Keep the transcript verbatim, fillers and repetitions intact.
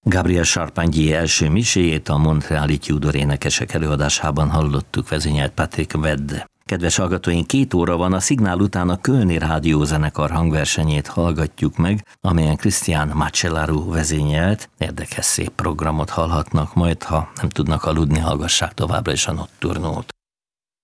Gabriel Charpentier első miséjét a Montreali Tudor énekesek előadásában hallottuk, vezényelt Patrick Wedd. Kedves hallgatóink, két óra van, a szignál után a Kölni Rádiózenekar hangversenyét hallgatjuk meg, amelyen Christian Macellaro vezényelt. Érdekes szép programot hallhatnak majd, ha nem tudnak aludni, hallgassák továbbra is a Nocturnót.